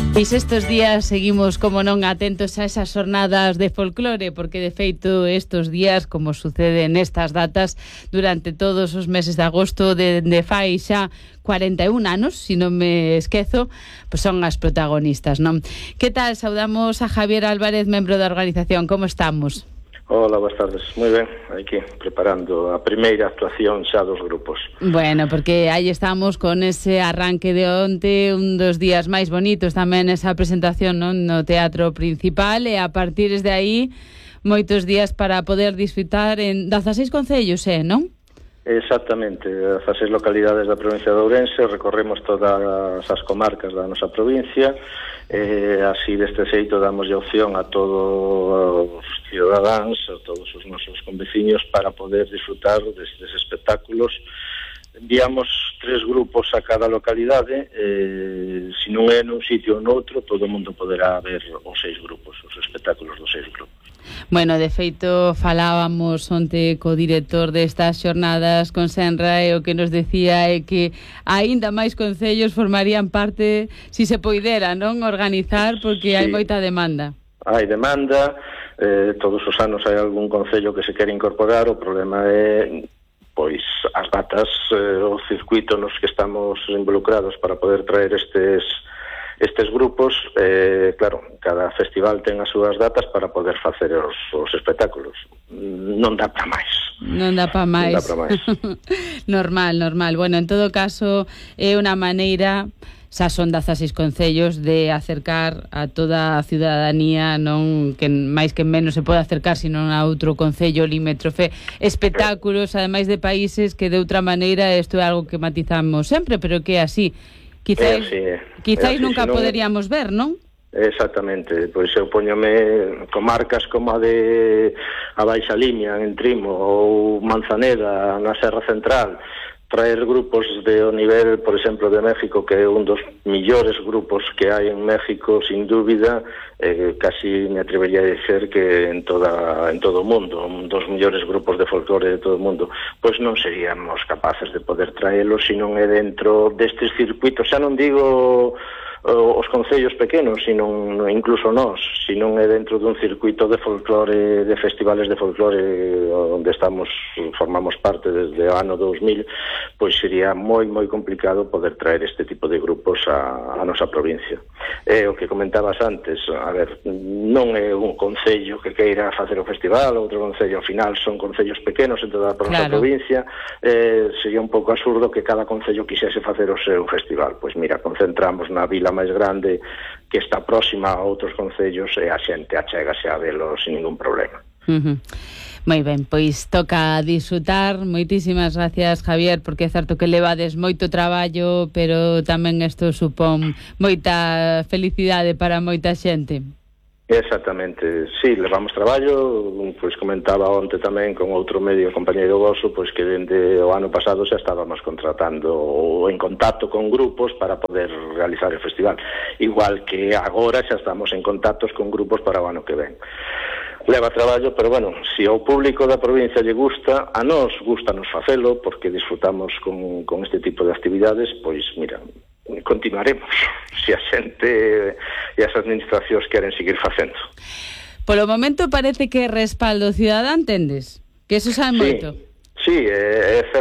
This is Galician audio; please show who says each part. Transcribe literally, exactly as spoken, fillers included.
Speaker 1: E estes días seguimos, como non, atentos a esas xornadas de folclore, porque de feito estes días, como sucede nestas datas, durante todos os meses de agosto de, de fai xa cuarenta e un anos, se non me esquezo, pues son as protagonistas, non? Que tal? Saudamos a Javier Álvarez, membro da organización. Como estamos?
Speaker 2: Hola, boas tardes. Moi ben, aquí preparando a primeira actuación xa dos grupos.
Speaker 1: Bueno, porque aí estamos con ese arranque de onte, un dos días máis bonitos tamén esa presentación, non, no teatro principal, e a partir de aí moitos días para poder disfrutar en dezaseis concellos, eh, non?
Speaker 2: Exactamente, dezaseis localidades da provincia de Ourense, recorremos todas as comarcas da nosa provincia, e así deste xeito damos opción a todos os cidadáns, a todos os nosos conveciños para poder disfrutar destes espectáculos. Enviamos tres grupos a cada localidade, e se non é nun sitio ou noutro, todo o mundo poderá ver os seis grupos, os espectáculos dos seis grupos.
Speaker 1: Bueno, de feito, falábamos onte co director destas xornadas con Senra, e o que nos decía é que aínda máis concellos formarían parte, si se poidera, non, organizar, porque sí, hai moita demanda.
Speaker 2: Hai demanda, eh, todos os anos hai algún concello que se quere incorporar, o problema é pois as datas, eh, o circuito nos que estamos involucrados para poder traer estes estes grupos, eh, claro, cada festival ten as súas datas para poder facer os, os espectáculos. Non dá para máis.
Speaker 1: Non dá para máis.
Speaker 2: Non dá para máis.
Speaker 1: Normal, normal. Bueno, en todo caso, é unha maneira, xa son dezaseis concellos, de acercar a toda a ciudadanía, non que máis que menos se pode acercar, sino a outro concello limítrofe, espectáculos, ademais de países que de outra maneira, isto é algo que matizamos sempre, pero que é así. Quizáis,
Speaker 2: é así,
Speaker 1: quizáis
Speaker 2: é así,
Speaker 1: nunca
Speaker 2: senón,
Speaker 1: poderíamos ver, non?
Speaker 2: Exactamente, pois eu poñome comarcas como a de a Baixa Limia en Trimo ou Manzaneda na Serra Central, traer grupos de o nivel, por exemplo, de México, que é un dos millores grupos que hai en México, sin dúbida, eh, casi me atrevería a dizer que en toda en todo o mundo, un dos millores grupos de folclore de todo o mundo, pois non seríamos capaces de poder traelos se non é dentro destes circuitos. Xa non digo os concellos pequenos, sino incluso nós, se non é dentro dun circuito de folclore, de festivales de folclore onde estamos, formamos parte desde o ano dos mil, pois sería moi, moi complicado poder traer este tipo de grupos a, a nosa provincia. É o que comentabas antes, a ver, non é un concello que queira facer o festival, outro concello, ao final son concellos pequenos en toda a nosa claro. provincia, eh, sería un pouco absurdo que cada concello quixese facer o seu festival. Pois mira, concentramos na vila máis grande que está próxima a outros concellos e a xente achégase a velo sin ningún problema.
Speaker 1: Uh-huh. Moi ben, pois toca disfrutar. Moitísimas gracias, Javier, porque é certo que levades moito traballo, pero tamén isto supón moita felicidade para moita xente.
Speaker 2: Exactamente, sí, levamos traballo, pois comentaba onte tamén con outro medio compañeiro voso, pois que dende o ano pasado xa estábamos contratando ou en contacto con grupos para poder realizar o festival, igual que agora xa estamos en contactos con grupos para o ano que ven. Leva traballo, pero bueno, se ao público da provincia lle gusta, a nós gustanos facelo, porque disfrutamos con, con este tipo de actividades, pois mira, continuaremos se a xente e as administracións queren seguir facendo.
Speaker 1: Polo momento parece que respaldo cidadán tendes, que eso sabe
Speaker 2: sí,
Speaker 1: moito.
Speaker 2: Sí, é, é